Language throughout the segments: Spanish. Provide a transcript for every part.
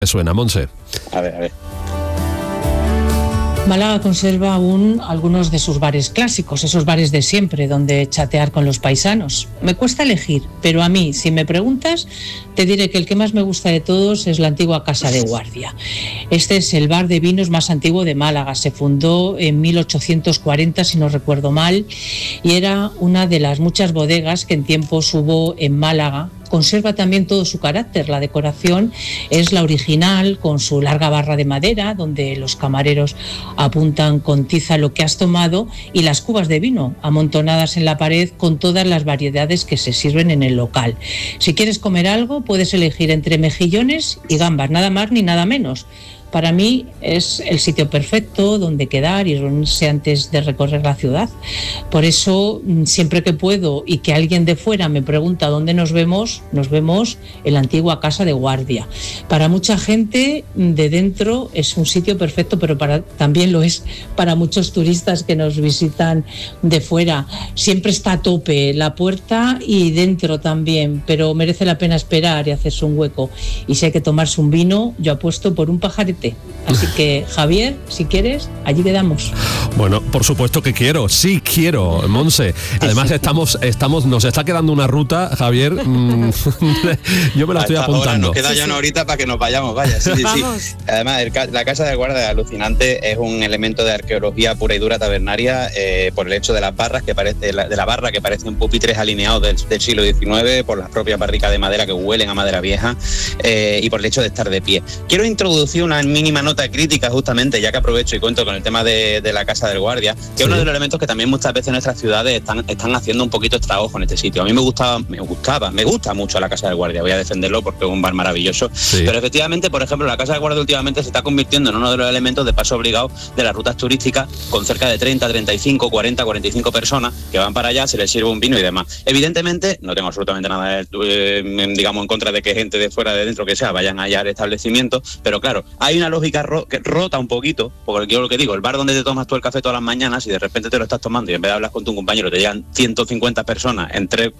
Suena, Monse. A ver. Málaga conserva aún algunos de sus bares clásicos, esos bares de siempre, donde chatear con los paisanos. Me cuesta elegir, pero a mí, si me preguntas, te diré que el que más me gusta de todos es la antigua Casa de Guardia. Este es el bar de vinos más antiguo de Málaga. Se fundó en 1840, si no recuerdo mal, y era una de las muchas bodegas que en tiempos hubo en Málaga. Conserva también todo su carácter. La decoración es la original, con su larga barra de madera, donde los camareros apuntan con tiza lo que has tomado, y las cubas de vino amontonadas en la pared con todas las variedades que se sirven en el local. Si quieres comer algo, puedes elegir entre mejillones y gambas, nada más ni nada menos. Para mí es el sitio perfecto donde quedar y reunirse antes de recorrer la ciudad. Por eso, siempre que puedo y que alguien de fuera me pregunta dónde nos vemos en la antigua Casa de Guardia. Para mucha gente de dentro es un sitio perfecto, pero también lo es para muchos turistas que nos visitan de fuera. Siempre está a tope la puerta y dentro también, pero merece la pena esperar y hacerse un hueco. Y si hay que tomarse un vino, yo apuesto por un pajarete. Así que, Javier, si quieres, allí quedamos. Bueno, por supuesto que quiero, sí quiero, Monse. Además estamos, nos está quedando una ruta, Javier. Yo me la estoy apuntando. Nos queda ya una horita para que nos vayamos, vaya. Sí. Además, la Casa de Guardia es alucinante, es un elemento de arqueología pura y dura tabernaria, por el hecho de las barras que de la barra que parecen pupitres alineados del siglo XIX, por las propias barricas de madera que huelen a madera vieja, y por el hecho de estar de pie. Quiero introducir una mínima nota crítica, justamente, ya que aprovecho y cuento con el tema de la Casa del Guardia, que es uno de los elementos que también muchas veces en nuestras ciudades están haciendo un poquito estrago en este sitio. A mí me gusta mucho la Casa del Guardia, voy a defenderlo porque es un bar maravilloso, pero efectivamente, por ejemplo, la Casa del Guardia últimamente se está convirtiendo en uno de los elementos de paso obligado de las rutas turísticas, con cerca de 30, 35, 40, 45 personas que van para allá, se les sirve un vino y demás. Evidentemente, no tengo absolutamente nada, digamos, en contra de que gente de fuera, de dentro, que sea, vayan allá al establecimiento, pero claro, hay una lógica que rota un poquito, porque yo lo que digo, el bar donde te tomas tú el café todas las mañanas y de repente te lo estás tomando y en vez de hablar con tu compañero te llegan 150 personas en 3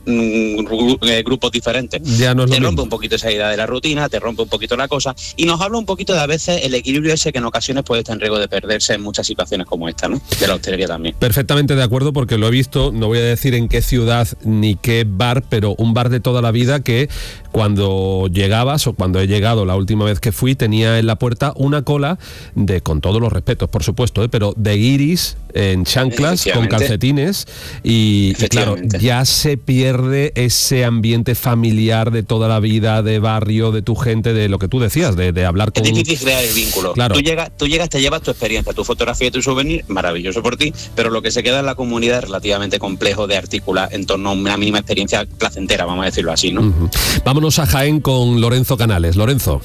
grupos diferentes, ya no es te rompe mismo. Un poquito esa idea de la rutina, te rompe un poquito la cosa y nos habla un poquito de a veces el equilibrio ese que en ocasiones puede estar en riesgo de perderse en muchas situaciones como esta, ¿no? De la hostelería también. Perfectamente de acuerdo, porque lo he visto, no voy a decir en qué ciudad ni qué bar, pero un bar de toda la vida que cuando llegabas o cuando he llegado la última vez que fui, tenía en la puerta una cola con todos los respetos, por supuesto, pero de guiris en chanclas, con calcetines y claro, ya se pierde ese ambiente familiar de toda la vida, de barrio, de tu gente, de lo que tú decías, de hablar con... Es difícil crear el vínculo. Claro. Tú llegas, te llevas tu experiencia, tu fotografía y tu souvenir, maravilloso por ti, pero lo que se queda en la comunidad es relativamente complejo de articular en torno a una mínima experiencia placentera, vamos a decirlo así, ¿no? Vámonos a Jaén con Lorenzo Canales. Lorenzo.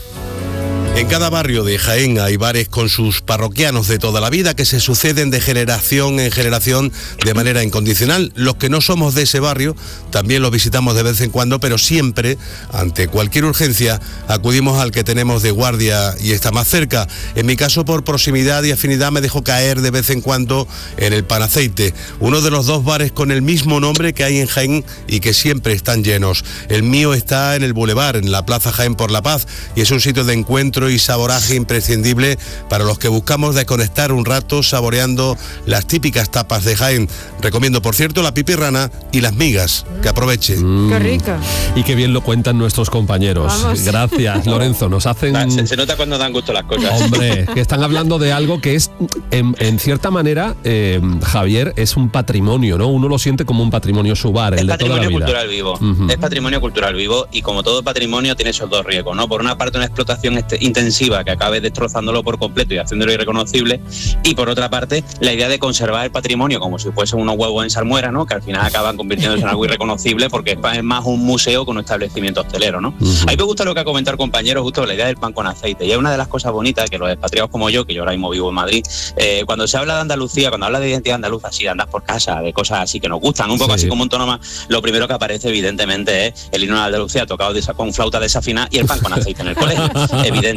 En cada barrio de Jaén hay bares con sus parroquianos de toda la vida que se suceden de generación en generación de manera incondicional. Los que no somos de ese barrio también los visitamos de vez en cuando, pero siempre, ante cualquier urgencia, acudimos al que tenemos de guardia y está más cerca. En mi caso, por proximidad y afinidad, me dejo caer de vez en cuando en el Panaceite, uno de los 2 bares con el mismo nombre que hay en Jaén y que siempre están llenos. El mío está en el Boulevard, en la Plaza Jaén por la Paz, y es un sitio de encuentro y saboraje imprescindible para los que buscamos desconectar un rato saboreando las típicas tapas de Jaén. Recomiendo, por cierto, la pipirrana y las migas. Que aproveche. Qué rica. Y qué bien lo cuentan nuestros compañeros. Vamos. Gracias, Lorenzo. Nos hacen... Se nota cuando dan gusto las cosas. Hombre, que están hablando de algo que es, en cierta manera, Javier, es un patrimonio, ¿no? Uno lo siente como un patrimonio su bar, el de toda la vida. Cultural vivo. Es patrimonio cultural vivo y como todo patrimonio tiene esos 2 riesgos, ¿no? Por una parte, una explotación intensiva que acabe destrozándolo por completo y haciéndolo irreconocible, y por otra parte la idea de conservar el patrimonio como si fuesen unos huevos en salmuera, ¿no? Que al final acaban convirtiéndose en algo irreconocible porque es más un museo que un establecimiento hostelero, ¿no? A mí me gusta lo que ha comentado el compañero, justo la idea del pan con aceite, y es una de las cosas bonitas que los expatriados como yo, que yo ahora mismo vivo en Madrid, cuando se habla de Andalucía, cuando habla de identidad andaluza, así de andar por casa, de cosas así que nos gustan, un poco así como autónoma, lo primero que aparece evidentemente es el himno de Andalucía tocado con flauta desafinada y el pan con aceite en el colegio, evidentemente.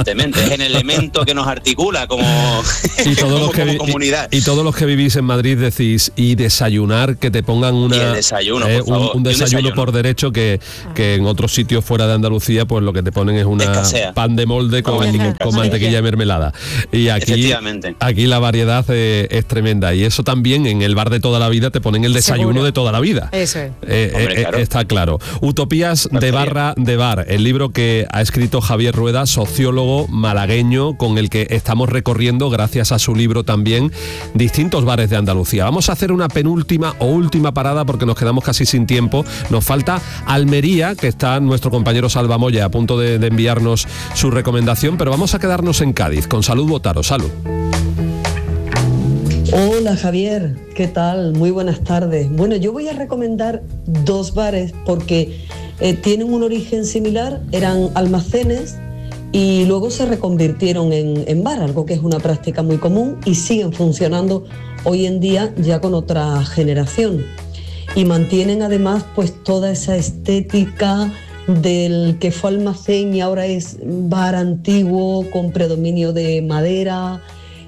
evidentemente. Es el elemento que nos articula como, y todos los que comunidad. Y todos los que vivís en Madrid decís, y desayunar, que te pongan un desayuno por derecho, que en otros sitios fuera de Andalucía, pues lo que te ponen es pan de molde con mantequilla y mermelada. Y aquí la variedad es tremenda. Y eso también en el bar de toda la vida te ponen el desayuno de toda la vida. Eso es. Claro. Está claro. Utopías de barra de bar, el libro que ha escrito Javier Rueda, sociólogo malagueño, con el que estamos recorriendo, gracias a su libro también, distintos bares de Andalucía. Vamos a hacer una penúltima o última parada porque nos quedamos casi sin tiempo. Nos falta Almería, que está nuestro compañero Salva Moya a punto de enviarnos su recomendación, pero vamos a quedarnos en Cádiz con Salud Botaro. Salud. Hola Javier, ¿qué tal? Muy buenas tardes. Bueno, yo voy a recomendar 2 bares porque tienen un origen similar, eran almacenes y luego se reconvirtieron en bar, algo que es una práctica muy común y siguen funcionando hoy en día ya con otra generación. Y mantienen además pues toda esa estética del que fue almacén y ahora es bar antiguo con predominio de madera,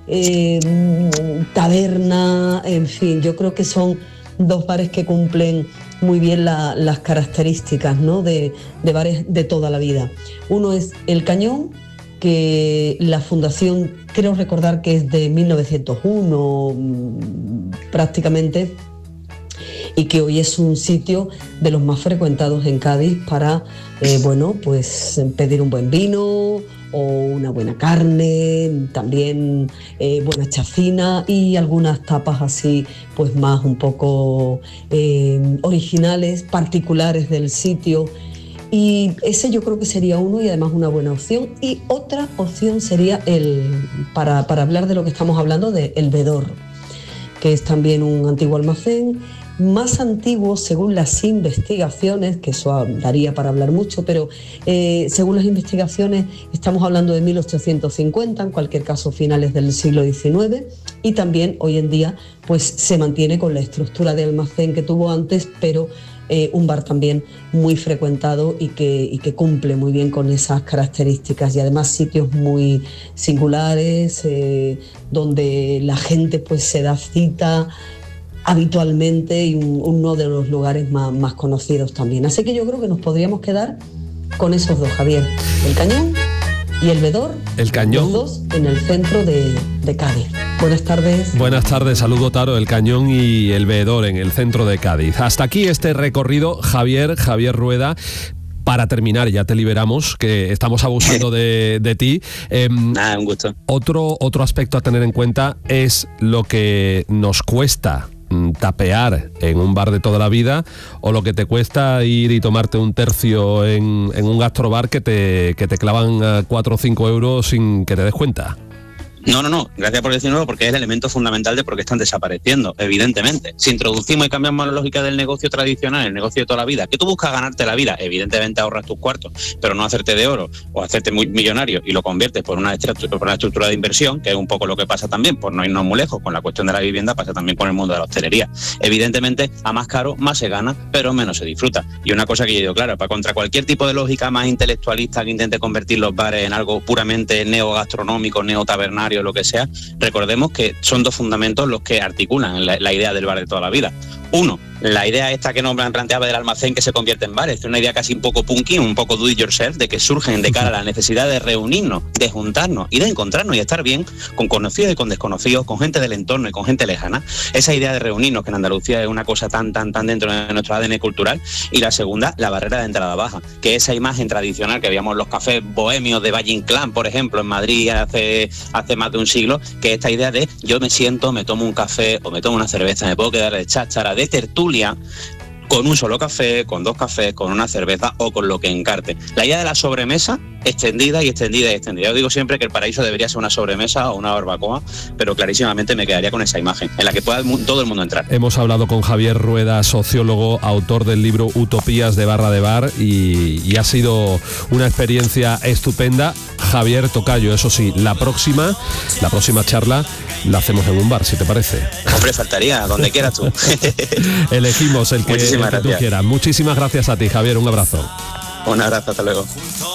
taberna, en fin, yo creo que son 2 bares que cumplen muy bien las características, ¿no?, de bares de toda la vida. Uno es El Cañón, que la fundación, creo recordar que es de 1901 prácticamente, y que hoy es un sitio de los más frecuentados en Cádiz para, pues pedir un buen vino o una buena carne, también buena chacina y algunas tapas así, pues más un poco originales, particulares del sitio. Y ese yo creo que sería uno y además una buena opción. Y otra opción sería para hablar de lo que estamos hablando, de El Vedor, que es también un antiguo almacén, más antiguo según las investigaciones, que eso daría para hablar mucho, pero según las investigaciones estamos hablando de 1850, en cualquier caso finales del siglo XIX, y también hoy en día pues se mantiene con la estructura de almacén que tuvo antes, pero un bar también muy frecuentado y que cumple muy bien con esas características, y además sitios muy singulares donde la gente pues se da cita habitualmente, y uno de los lugares más conocidos también. Así que yo creo que nos podríamos quedar con esos 2, Javier, El Cañón y El Vedor, El Cañón, los 2 en el centro de Cádiz. Buenas tardes. Buenas tardes, Salud Botaro, El Cañón y El Vedor en el centro de Cádiz. Hasta aquí este recorrido, Javier Rueda. Para terminar, ya te liberamos, que estamos abusando de ti. Nada, un gusto. Otro aspecto a tener en cuenta es lo que nos cuesta tapear en un bar de toda la vida, o lo que te cuesta ir y tomarte un tercio en un gastrobar que te clavan 4 o 5 euros sin que te des cuenta. No, gracias por decirlo, porque es el elemento fundamental de por qué están desapareciendo, evidentemente. Si introducimos y cambiamos la lógica del negocio tradicional, el negocio de toda la vida, que tú buscas ganarte la vida, evidentemente ahorras tus cuartos, pero no hacerte de oro o hacerte muy millonario y lo conviertes por una estructura de inversión, que es un poco lo que pasa también, por no irnos muy lejos, con la cuestión de la vivienda, pasa también con el mundo de la hostelería. Evidentemente, a más caro, más se gana, pero menos se disfruta. Y una cosa que yo digo, claro, para contra cualquier tipo de lógica más intelectualista que intente convertir los bares en algo puramente neogastronómico, neotabernario, lo que sea, recordemos que son 2 fundamentos los que articulan la idea del bar de toda la vida. Uno, la idea esta que nos planteaba del almacén que se convierte en bares, es una idea casi un poco punky, un poco do it yourself, de que surgen de cara a la necesidad de reunirnos, de juntarnos y de encontrarnos y estar bien con conocidos y con desconocidos, con gente del entorno y con gente lejana. Esa idea de reunirnos, que en Andalucía es una cosa tan dentro de nuestro ADN cultural. Y la segunda, la barrera de entrada baja, que esa imagen tradicional que veíamos en los cafés bohemios de Valle Inclán, por ejemplo, en Madrid hace más de un siglo, que esta idea de yo me siento, me tomo un café o me tomo una cerveza, me puedo quedar de cháchara, de tertulia, con un solo café, con 2 cafés, con una cerveza o con lo que encarte. La idea de la sobremesa extendida y extendida y extendida. Yo digo siempre que el paraíso debería ser una sobremesa o una barbacoa, pero clarísimamente me quedaría con esa imagen, en la que pueda todo el mundo entrar. Hemos hablado con Javier Rueda, sociólogo, autor del libro Utopías de Barra de Bar, y ha sido una experiencia estupenda. Javier, tocayo, eso sí, la próxima charla la hacemos en un bar, si te parece. Hombre, faltaría, donde quieras tú. Elegimos el que tú quieras. Muchísimas gracias a ti, Javier, un abrazo. Un abrazo, hasta luego.